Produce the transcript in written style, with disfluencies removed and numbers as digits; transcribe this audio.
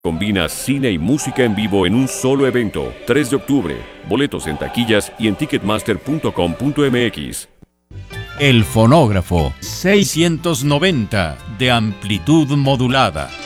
Combina cine y música en vivo en un solo evento. 3 de octubre. Boletos en taquillas y en ticketmaster.com.mx. El fonógrafo 690 de amplitud modulada.